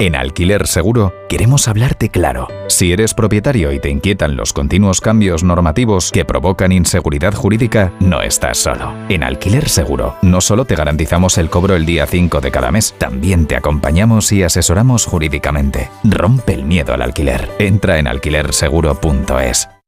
En Alquiler Seguro queremos hablarte claro. Si eres propietario y te inquietan los continuos cambios normativos que provocan inseguridad jurídica, no estás solo. En Alquiler Seguro no solo te garantizamos el cobro el día 5 de cada mes, también te acompañamos y asesoramos jurídicamente. Rompe el miedo al alquiler. Entra en alquilerseguro.es.